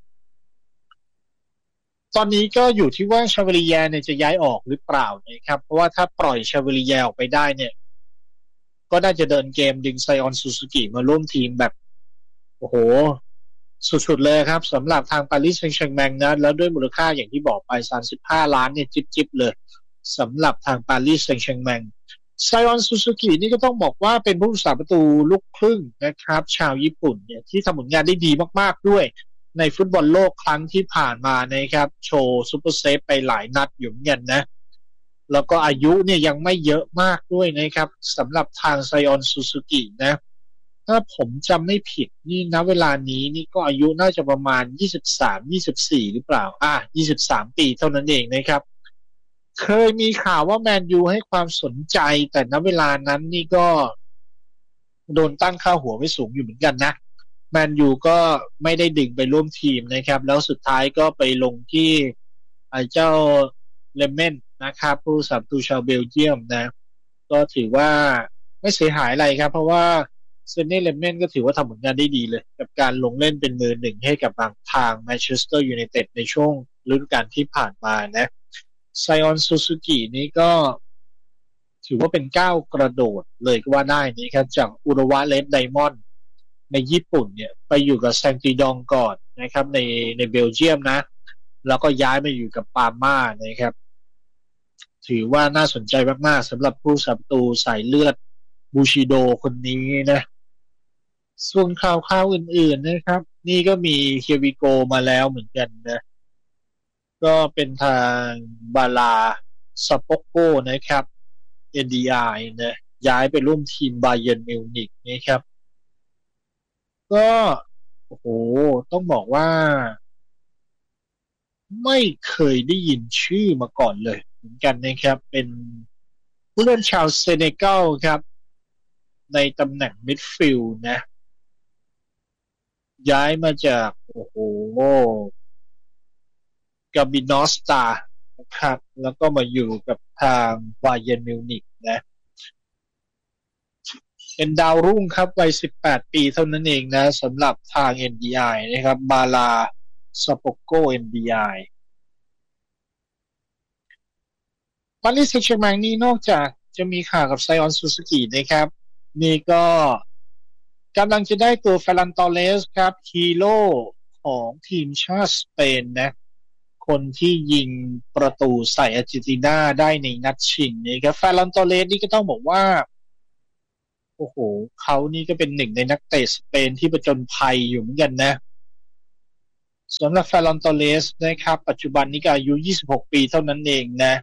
ตอนนี้ก็อยู่ที่ว่าชาเวลิเยร์เนี่ยจะย้ายออกหรือเปล่านะครับเพราะว่าถ้าปล่อยชาเวลิเยร์ออกไปได้เนี่ยก็น่าจะเดินเกมดึงไซออนซูซูกิมาร่วมทีมแบบโอ้โหสุดๆเลยครับสำหรับทางปารีสแซงต์แชร์แมงนะแล้วด้วยมูลค่าอย่างที่บอกไป35ล้านเนี่ยจิ๊บๆเลยสำหรับทางปารีสแซงต์แชร์แมงไซออนซูซูกินี่ก็ต้องบอกว่าเป็นผู้รักษาประตูลูกครึ่งนะครับชาวญี่ปุ่นเนี่ยที่ทำผลงานได้ดีมากๆด้วยในฟุตบอลโลกครั้งที่ผ่านมานะครับโชว์ซุปเปอร์เซฟไปหลายนัดอยู่เหมือนกันนะแล้วก็อายุเนี่ยยังไม่เยอะมากด้วยนะครับสำหรับทางไซออนซูซูกินะถ้าผมจำไม่ผิดนี่ณเวลานี้นี่ก็อายุน่าจะประมาณ23-24หรือเปล่า23ปีเท่านั้นเองนะครับเคยมีข่าวว่าแมนยูให้ความสนใจแต่ณเวลานั้นนี่ก็โดนตั้งค่าหัวไว้สูงอยู่เหมือนกันนะแมนยูก็ไม่ได้ดึงไปร่วมทีมนะครับแล้วสุดท้ายก็ไปลงที่เจ้าเลเมนนะครับผู้รักษาประตูชาวเบลเยียมนะก็ถือว่าไม่เสียหายอะไรครับเพราะว่าเซนเน่เลเมนก็ถือว่าทำผลงานได้ดีเลยกับการลงเล่นเป็นมือหนึ่งให้กับบางทางแมนเชสเตอร์ยูไนเต็ดในช่วงฤดูกาลที่ผ่านมานะไซออนซูซูกินี่ก็ถือว่าเป็นก้าวกระโดดเลยก็ว่าได้นี่ครับจากอุระวะเลดไดมอนด์ในญี่ปุ่นเนี่ยไปอยู่กับแซงติดองก่อนนะครับในเบลเยียมนะแล้วก็ย้ายมาอยู่กับปาร์ม่านะครับถือว่าน่าสนใจมากๆสำหรับผู้สับตูสายเลือดบูชิโดคนนี้นะส่วนข่าวอื่นๆนะครับนี่ก็มีเฮียวิโกมาแล้วเหมือนกันนะก็เป็นทางบาลาสปอกโกนะครับ NDI นะย้ายไปร่วมทีมบาเยิร์นมิวนิกนะครับก็โอ้โหต้องบอกว่าไม่เคยได้ยินชื่อมาก่อนเลยเหมือนกันนะครับเป็นผู้เล่นชาวเซเนกัลครับในตำแหน่งมิดฟิลด์นะย้ายมาจากโอ้โหกาบินอสตานะครับแล้วก็มาอยู่กับทางบาเยิร์นมิวนิกนะเป็นดาวรุ่งครับวัย18ปีเท่านั้นเองนะสำหรับทาง NDI นะครับบาลาสปอกโก NDI ปารีสแซงต์แชร์แมงนี่นอกจากจะมีข่าวกับไซออนซูซูกินะครับนี่ก็กำลังจะได้ตัวเฟรันตอเรสครับฮีโร่ของทีมชาติสเปนนะคนที่ยิงประตูใส่อาร์เจนตินาได้ในนัดชิงนี่ครับเฟรันตอเรสนี่ก็ต้องบอกว่าโอ้โหเขานี่ก็เป็นหนึ่งในนักเตะสเปนที่ผจญภัยอยู่เหมือนกันนะสำหรับเฟรนตอเรสนะครับปัจจุบันนี้ก็อายุ26ปีเท่านั้นเองนะ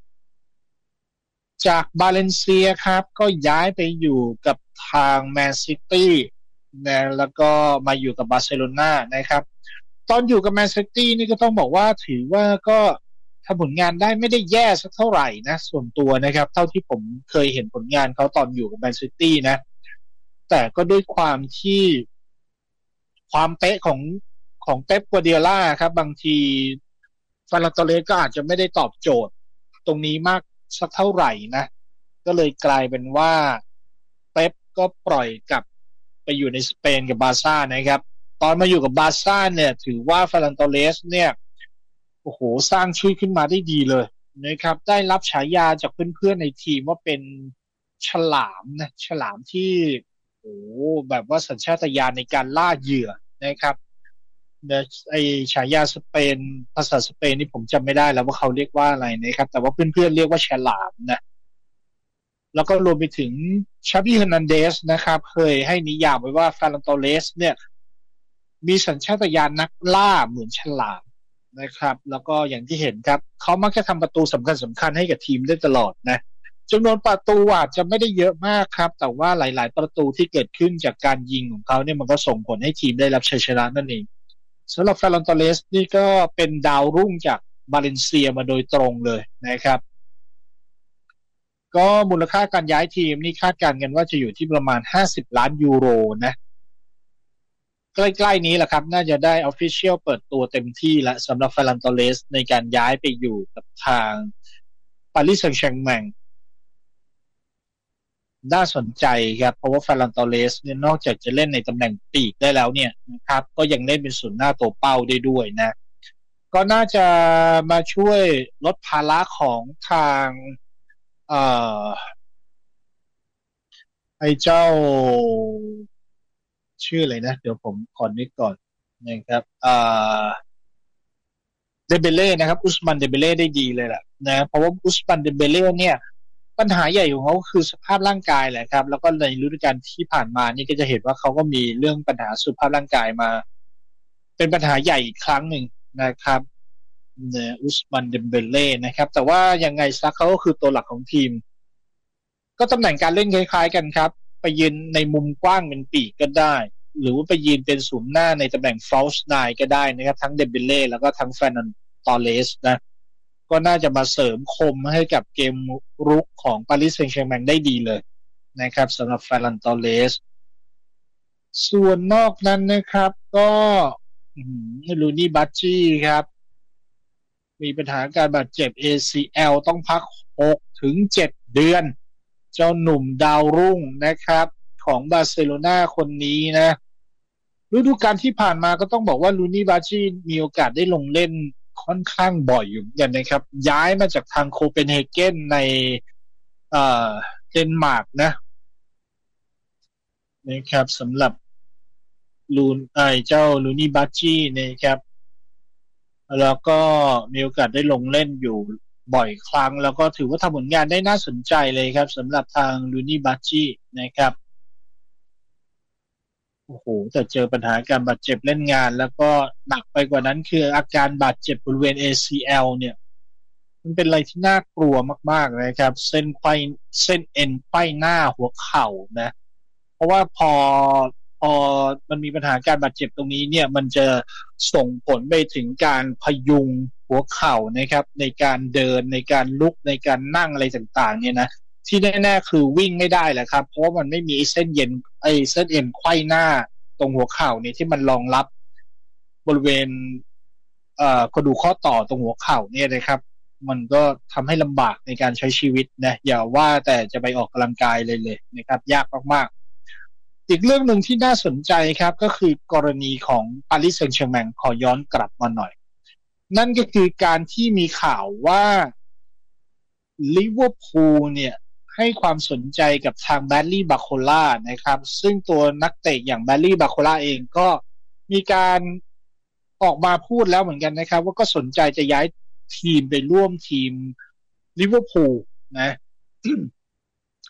จากบาเลนเซียครับก็ย้ายไปอยู่กับทางแมนซิตี้นะแล้วก็มาอยู่กับบาร์เซโลนานะครับตอนอยู่กับแมนซิตี้นี่ก็ต้องบอกว่าถือว่าก็ทำผลงานได้ไม่ได้แย่สักเท่าไหร่นะส่วนตัวนะครับเท่าที่ผมเคยเห็นผลงานเขาตอนอยู่กับแมนซิตี้นะแต่ก็ด้วยความที่ความเป๊ะของเป๊ปกัวเดียล่าครับบางทีฟาร์นตอเรสก็อาจจะไม่ได้ตอบโจทย์ตรงนี้มากสักเท่าไหร่นะก็เลยกลายเป็นว่าเป๊ปก็ปล่อยกลับไปอยู่ในสเปนกับบาร์ซ่านะครับตอนมาอยู่กับบาร์ซ่าเนี่ยถือว่าฟาร์นตอเรสเนี่ยโอ้โหสร้างชื่อขึ้นมาได้ดีเลยนะครับได้รับฉายาจากเพื่อนๆในทีมว่าเป็นฉลามนะฉลามที่โอ้แบบว่าสัญชาตญาณในการล่าเหยื่อนะครับเนี่ยไอฉายาสเปนภาษาสเปนนี่ผมจำไม่ได้แล้วว่าเขาเรียกว่าอะไรนะครับแต่ว่าเพื่อนๆเรียกว่าฉลามนะแล้วก็รวมไปถึงชาบิเฮอร์นันเดสนะครับเคยให้นิยามไว้ว่าฟาร์นตอเรสเนี่ยมีสัญชาตญาณนักล่าเหมือนฉลามนะครับแล้วก็อย่างที่เห็นครับเขามักจะทำประตูสำคัญให้กับทีมได้ตลอดนะจำนวนประตูอาจจะไม่ได้เยอะมากครับแต่ว่าหลายๆประตูที่เกิดขึ้นจากการยิงของเขาเนี่ยมันก็ส่งผลให้ทีมได้รับชัยชนะนั่นเองสำหรับเฟรนตอเรสนี่ก็เป็นดาวรุ่งจากบาเลนเซียมาโดยตรงเลยนะครับก็มูลค่าการย้ายทีมนี่คาดการณ์กันว่าจะอยู่ที่ประมาณ50ล้านยูโรนะใกล้ๆนี้แหละครับน่าจะได้ Official เปิดตัวเต็มที่แล้วสำหรับเฟรนตอเรสในการย้ายไปอยู่กับทางปารีสแซงต์แชร์กแมง น่าสนใจครับเพราะว่าฟาร์นตอเรสเนี่ยนอกจากจะเล่นในตำแหน่งปีกได้แล้วเนี่ยนะครับก็ยังเล่นเป็นศูนย์หน้าตัวเป้าได้ด้วยนะก็น่าจะมาช่วยลดภาระของทางเอ่อไอ้เจ้าชื่ออะไรนะเดี๋ยวผมขอนึกก่อนนะครับเดเบเล่นะครับอุสมันเดเบเล่ได้ดีเลยแหละนะเพราะว่าอุสมันเดเบเล่เนี่ยปัญหาใหญ่ของเขาคือสภาพร่างกายแหละครับแล้วก็ในฤดูกาลที่ผ่านมานี่ก็จะเห็นว่าเขาก็มีเรื่องปัญหาสุขภาพร่างกายมาเป็นปัญหาใหญ่อีกครั้งหนึ่งนะครับเนี่ยอุสมันเดเบเล่นะครับแต่ว่ายังไงซะเขาก็คือตัวหลักของทีมก็ตำแหน่งการเล่นคล้ายๆกันครับไปยืนในมุมกว้างเป็นปีกก็ได้หรือว่าไปยืนเป็นศูนย์หน้าในตำแหน่ง false nine ก็ได้นะครับทั้งเดเบเล่แล้วก็ทั้งแฟนนตอเลสนะ ก็น่าจะมาเสริมคมให้กับเกมรุกของปารีสแซงต์แชร์กแมงได้ดีเลยนะครับสำหรับฟารันตอเรสส่วนนอกนั้นนะครับก็ลูนี่บัตจี้ครับมีปัญหาการบาดเจ็บ ACL ต้องพัก6 ถึง 7 เดือนเจ้าหนุ่มดาวรุ่งนะครับของบาร์เซโลนาคนนี้นะฤดูกาลที่ผ่านมาก็ต้องบอกว่าลูนี่บาจี้มีโอกาสได้ลงเล่นค่อนข้างบ่อยอยู่อย่างนะครับย้ายมาจากทางโคเปนเฮเกนในเอ่อเดนมาร์กนะครับสำหรับลูนเจ้าลูนี่บาจี้นะครับแล้วก็มีโอกาสได้ลงเล่นอยู่บ่อยครั้งแล้วก็ถือว่าทำผลงานได้น่าสนใจเลยครับสำหรับทางลูนี่บาจี้นะครับโอ้โหแต่เจอปัญหาการบาดเจ็บเล่นงานแล้วก็หนักไปกว่านั้นคืออาการบาดเจ็บบริเวณ ACL เนี่ยมันเป็นอะไรที่น่ากลัวมากๆนะครับเส้นเอ็นไขว้หน้าหัวเข่านะเพราะว่าพอมันมีปัญหาการบาดเจ็บตรงนี้เนี่ยมันจะส่งผลไปถึงการพยุงหัวเข่านะครับในการเดินในการลุกในการนั่งอะไรต่างๆเนี่ยนะที่แน่ๆคือวิ่งไม่ได้แหละครับเพราะว่ามันไม่มีเส้นเอ็นไขว้หน้าตรงหัวเข่าเนี่ยที่มันรองรับบริเวณกระดูกข้อต่อตรงหัวเข่าเนี่ยนะครับมันก็ทำให้ลำบากในการใช้ชีวิตนะอย่าว่าแต่จะไปออกกำลังกายเลยนะครับยากมากๆอีกเรื่องหนึ่งที่น่าสนใจครับก็คือกรณีของปารีสแซงต์แชร์กแมงขอย้อนกลับมาหน่อยนั่นก็คือการที่มีข่าวว่าลิเวอร์พูลเนี่ยให้ความสนใจกับทางแบดลี่บาโคล่านะครับซึ่งตัวนักเตะอย่างแบดลี่บาโคล่าเองก็มีการออกมาพูดแล้วเหมือนกันนะครับว่าก็สนใจจะย้ายทีมไปร่วมทีมลิเวอร์พูลนะ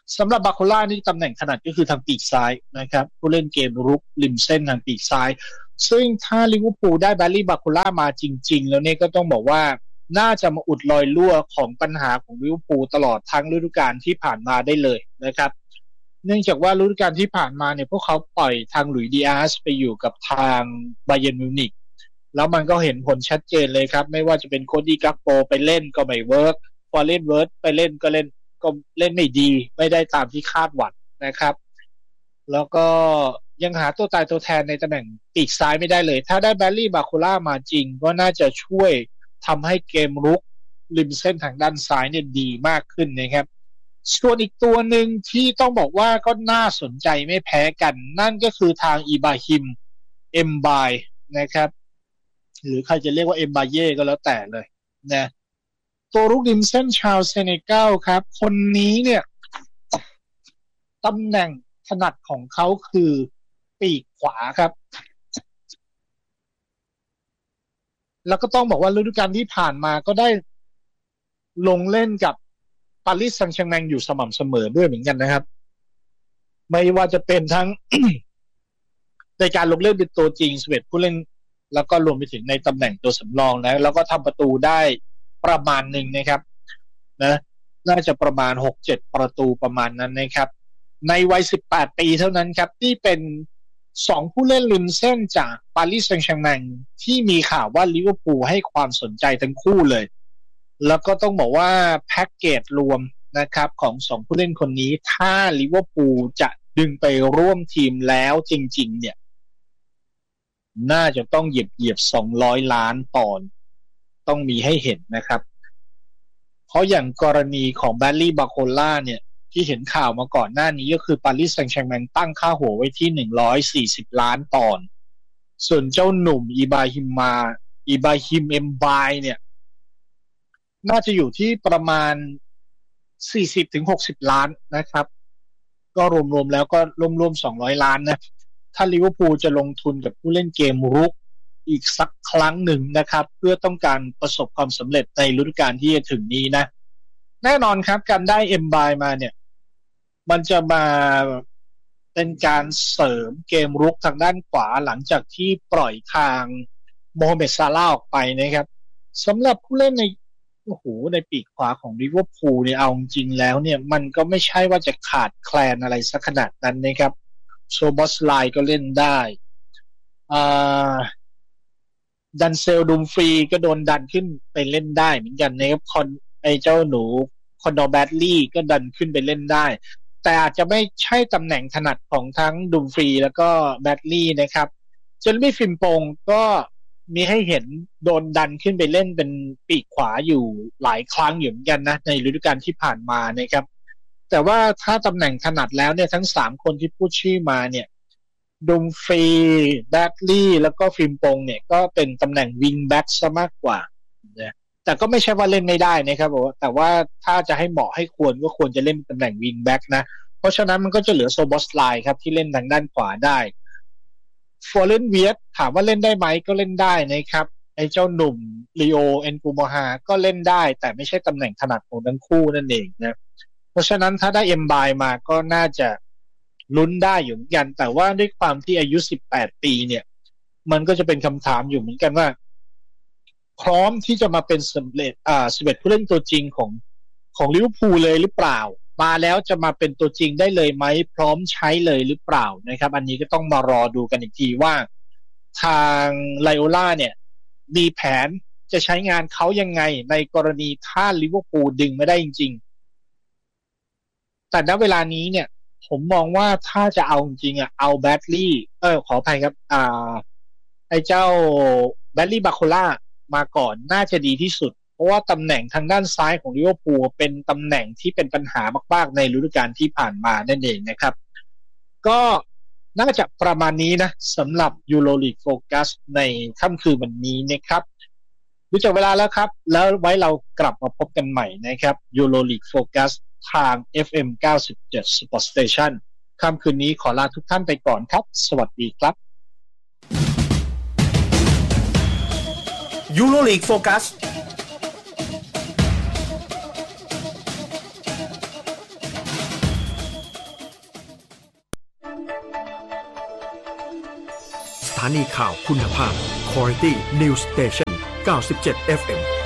สำหรับบาโคล่านี่ตำแหน่งถนัดก็คือทางปีกซ้ายนะครับผู้เล่นเกมรุกริมเส้นทางปีกซ้ายซึ่งถ้าลิเวอร์พูลได้แบรลี่บาโคล่ามาจริงๆแล้วเนี่ยก็ต้องบอกว่าน่าจะมาอุดรอยรั่วของปัญหาของลิเวอร์พูลตลอดทั้งฤดูกาลที่ผ่านมาได้เลยนะครับเนื่องจากว่าฤดูกาลที่ผ่านมาเนี่ยพวกเขาปล่อยทางหลุยส์ดิอาสไปอยู่กับทางบาเยิร์นมิวนิกแล้วมันก็เห็นผลชัดเจนเลยครับไม่ว่าจะเป็นโคดี้กักโปไปเล่นก็ไม่เวิร์กพอเล่นเวิร์กไปเล่นก็เล่นไม่ดีไม่ได้ตามที่คาดหวังนะครับแล้วก็ยังหาตัวตายตัวแทนในตำแหน่งปีกซ้ายไม่ได้เลยถ้าได้แบรลี่บาโคล่ามาจริงก็น่าจะช่วยทำให้เกมรุกริมเส้นทางด้านซ้ายเนี่ยดีมากขึ้นนะครับส่วนอีกตัวหนึ่งที่ต้องบอกว่าก็น่าสนใจไม่แพ้กันนั่นก็คือทางอิบราฮิมเอ็มบายนะครับหรือใครจะเรียกว่าเอ็มบาเย่ก็แล้วแต่เลยนะตัวรุกริมเส้นชาวเซเนกัลครับคนนี้เนี่ยตำแหน่งถนัดของเขาคือปีกขวาครับแล้วก็ต้องบอกว่าฤดูกาลที่ผ่านมาก็ได้ลงเล่นกับปารีสแซงต์แชร์แมงอยู่สม่ำเสมอด้วยเหมือนกันนะครับไม่ว่าจะเป็นทั้ง ในการลงเล่นเป็นตัวจริง11ผู้เล่นแล้วก็รวมไปถึงในตำแหน่งตัวสำรองแล้วก็ทำประตูได้ประมาณหนึ่งนะครับนะน่าจะประมาณ 6-7 ประตูประมาณนั้นนะครับในวัย18 ปีเท่านั้นครับที่เป็น2ผู้เล่นริมเส้นจากปารีสแซงต์แชร์แมงที่มีข่าวว่าลิเวอร์พูลให้ความสนใจทั้งคู่เลยแล้วก็ต้องบอกว่าแพ็กเกจรวมนะครับของ2ผู้เล่นคนนี้ถ้าลิเวอร์พูลจะดึงไปร่วมทีมแล้วจริงๆเนี่ยน่าจะต้องเหยียบ200 ล้านปอนด์ต้องมีให้เห็นนะครับเพราะอย่างกรณีของแบรลี่บาโคล่าเนี่ยที่เห็นข่าวมาก่อนหน้านี้ก็คือปารีสแซงต์แชร์แมงตั้งค่าหัวไว้ที่140 ล้านปอนด์ส่วนเจ้าหนุ่มอิบราฮิมเอ็มบายเนี่ยน่าจะอยู่ที่ประมาณ40-60 ล้านนะครับก็รวมๆแล้วก็รวม200 ล้านนะถ้าลิเวอร์พูลจะลงทุนกับผู้เล่นเกมรุกอีกสักครั้งหนึ่งนะครับเพื่อต้องการประสบความสำเร็จในฤดูกาลที่จะถึงนี้นะแน่นอนครับการได้เอ็มบายมาเนี่ยมันจะมาเป็นการเสริมเกมรุกทางด้านขวาหลังจากที่ปล่อยทางโมฮัมเหม็ดซาลาห์ออกไปนะครับสำหรับผู้เล่นในในปีกขวาของลิเวอร์พูลเนี่ยเอาจริงแล้วเนี่ยมันก็ไม่ใช่ว่าจะขาดแคลนอะไรสักขนาดนั้นนะครับโซบอสไลก็เล่นได้ดันเซลดุมฟรีก็โดนดันขึ้นไปเล่นได้เหมือนกันนะครับไอเจ้าหนูคอนดอร์แบดลี่ก็ดันขึ้นไปเล่นได้แต่อาจจะไม่ใช่ตำแหน่งถนัดของทั้งดุมฟรีแล้วก็แบดลี่นะครับเจอร์มี่ฟิมปงก็มีให้เห็นโดนดันขึ้นไปเล่นเป็นปีกขวาอยู่หลายครั้งอยู่เหมือนกันนะในฤดูกาลที่ผ่านมานะครับแต่ว่าถ้าตำแหน่งถนัดแล้วเนี่ยทั้ง3คนที่พูดชื่อมาเนี่ยดุมฟรีแบดลี่แล้วก็ฟิมปงเนี่ยก็เป็นตำแหน่งวิงแบ็กซะมากกว่านะแต่ก็ไม่ใช่ว่าเล่นไม่ได้นะครับแต่ว่าถ้าจะให้เหมาะให้ควรก็ควรจะเล่นตำแหน่งวิงแบ็กนะเพราะฉะนั้นมันก็จะเหลือโซบอสไลน์ครับที่เล่นทางด้านขวาได้ฟอร์เรนเวียตถามว่าเล่นได้ไหมก็เล่นได้นะครับไอ้เจ้าหนุ่มลีโอเอ็นกูโมฮาก็เล่นได้แต่ไม่ใช่ตำแหน่งถนัดของทั้งคู่นั่นเองนะเพราะฉะนั้นถ้าได้เอ็มบายมาก็น่าจะลุ้นได้อยู่เหมือนกันแต่ว่าด้วยความที่อายุ18 ปีเนี่ยมันก็จะเป็นคำถามอยู่เหมือนกันว่าพร้อมที่จะมาเป็น11ผู้เล่นตัวจริงของลิเวอร์พูลเลยหรือเปล่ามาแล้วจะมาเป็นตัวจริงได้เลยไหมพร้อมใช้เลยหรือเปล่านะครับอันนี้ก็ต้องมารอดูกันอีกทีว่าทางไลโอล่าเนี่ยมีแผนจะใช้งานเขายังไงในกรณีถ้าลิเวอร์พูลดึงไม่ได้จริงๆแต่ณเวลานี้เนี่ยผมมองว่าถ้าจะเอาจริงเอาแบดลี่ขออภัยครับไอ้เจ้าแบดลี่บาโคล่ามาก่อนน่าจะดีที่สุดเพราะว่าตำแหน่งทางด้านซ้ายของลิเวอร์พูลเป็นตำแหน่งที่เป็นปัญหามากๆในฤดูกาลที่ผ่านมานั่นเองนะครับก็น่าจะประมาณนี้นะสำหรับยูโรลีกโฟกัสในค่ำคืนวันนี้นะครับดูจากเวลาแล้วครับแล้วไว้เรากลับมาพบกันใหม่นะครับยูโรลีกโฟกัสทาง FM 97 Sport Station ค่ำคืนนี้ขอลาทุกท่านไปก่อนครับสวัสดีครับยูโรลีกโฟกัสนีข่าวคุณภาพ Quality News Station 97 FM